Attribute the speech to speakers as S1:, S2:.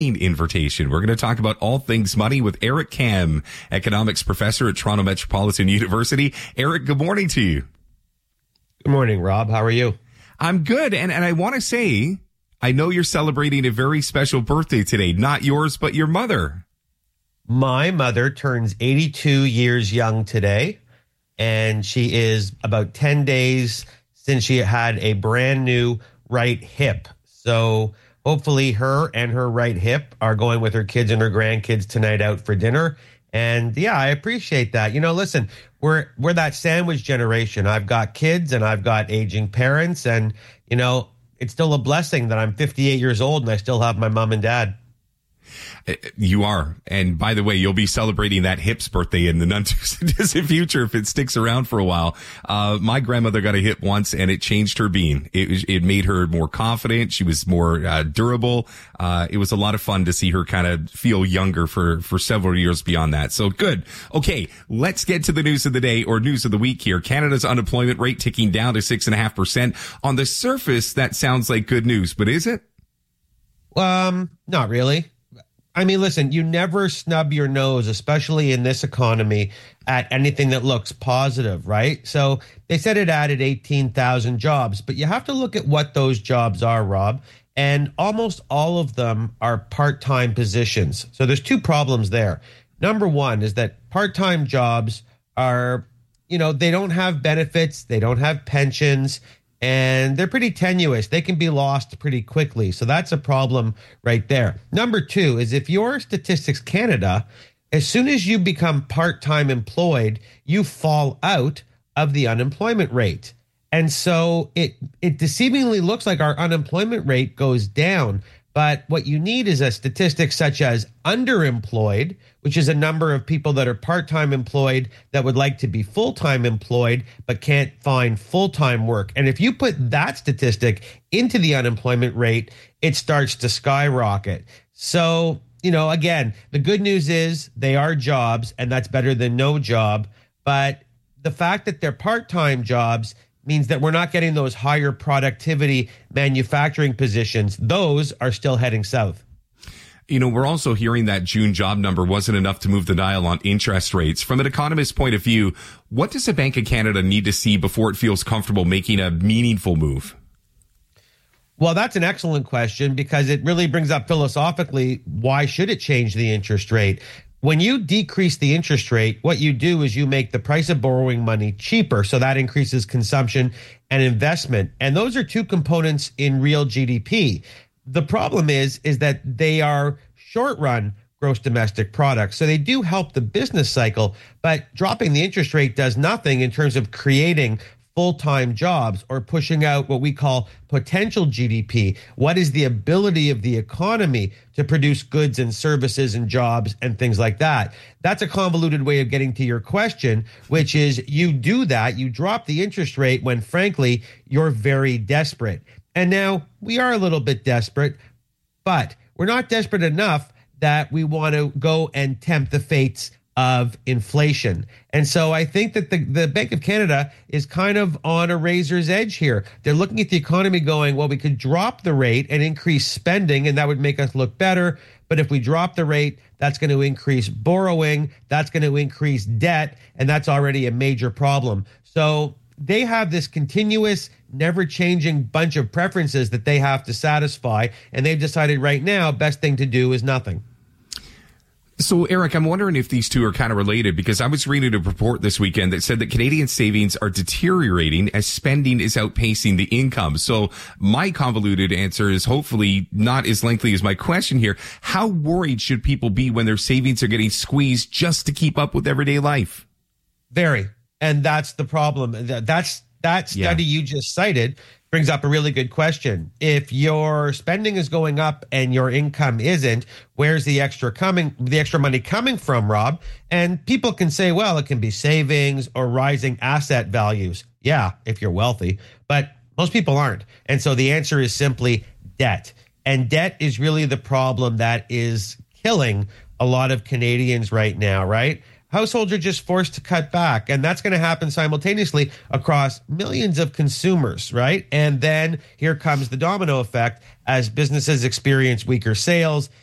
S1: invitation. We're going to talk about all things money with Eric Kam, economics professor at Toronto Metropolitan University. Eric, good morning to you.
S2: Good morning, Rob. How are you?
S1: I'm good. And I want to say, I know you're celebrating a very special birthday today. Not yours, but your mother.
S2: My mother turns 82 years young today, and she is about 10 days since she had a brand new right hip. So hopefully her and her right hip are going with her kids and her grandkids tonight out for dinner. And yeah, I appreciate that. Listen, we're that sandwich generation. I've got kids and I've got aging parents, and it's still a blessing that I'm 58 years old and I still have my mom and dad.
S1: You are. And by the way, you'll be celebrating that hip's birthday in the not-too-distant future if it sticks around for a while. My grandmother got a hip once and it changed her being. It made her more confident. She was more durable. It was a lot of fun to see her kind of feel younger for several years beyond that. So good. Okay, let's get to the news of the day, or news of the week here. Canada's unemployment rate ticking down to 6.5%. On the surface, that sounds like good news, but is it?
S2: Not really. I mean, listen, you never snub your nose, especially in this economy, at anything that looks positive, right? So they said it added 18,000 jobs, but you have to look at what those jobs are, Rob. And almost all of them are part-time positions. So there's two problems there. Number one is that part-time jobs are, they don't have benefits, they don't have pensions, and they're pretty tenuous. They can be lost pretty quickly. So that's a problem right there. Number two is if you're Statistics Canada, as soon as you become part-time employed, you fall out of the unemployment rate. And so it deceivingly looks like our unemployment rate goes down. But what you need is a statistic such as underemployed, which is a number of people that are part-time employed that would like to be full-time employed but can't find full-time work. And if you put that statistic into the unemployment rate, it starts to skyrocket. So, again, the good news is they are jobs, and that's better than no job. But the fact that they're part-time jobs means that we're not getting those higher productivity manufacturing positions. Those are still heading south.
S1: We're also hearing that June job number wasn't enough to move the dial on interest rates. From an economist's point of view, what does the Bank of Canada need to see before it feels comfortable making a meaningful move?
S2: Well, that's an excellent question, because it really brings up philosophically, why should it change the interest rate? When you decrease the interest rate, what you do is you make the price of borrowing money cheaper. So that increases consumption and investment. And those are two components in real GDP. The problem is that they are short-run gross domestic products. So they do help the business cycle, but dropping the interest rate does nothing in terms of creating full-time jobs or pushing out what we call potential GDP. What is the ability of the economy to produce goods and services and jobs and things like that? That's a convoluted way of getting to your question, which is you do that, you drop the interest rate when, frankly, you're very desperate. And now we are a little bit desperate, but we're not desperate enough that we want to go and tempt the fates of inflation. And so I think that the Bank of Canada is kind of on a razor's edge here. They're looking at the economy going, well, we could drop the rate and increase spending, and that would make us look better. But if we drop the rate, that's going to increase borrowing, that's going to increase debt, and that's already a major problem. So they have this continuous, never-changing bunch of preferences that they have to satisfy, and they've decided right now, best thing to do is nothing.
S1: So, Eric, I'm wondering if these two are kind of related, because I was reading a report this weekend that said that Canadian savings are deteriorating as spending is outpacing the income. So my convoluted answer is hopefully not as lengthy as my question here. How worried should people be when their savings are getting squeezed just to keep up with everyday life?
S2: Very. And that's the problem. That study you just cited brings up a really good question. If your spending is going up and your income isn't, where's the extra money coming from, Rob? And people can say, well, it can be savings or rising asset values. Yeah, if you're wealthy, but most people aren't. And so the answer is simply debt. And debt is really the problem that is killing a lot of Canadians right now, right? Households are just forced to cut back, and that's going to happen simultaneously across millions of consumers, right? And then here comes the domino effect as businesses experience weaker sales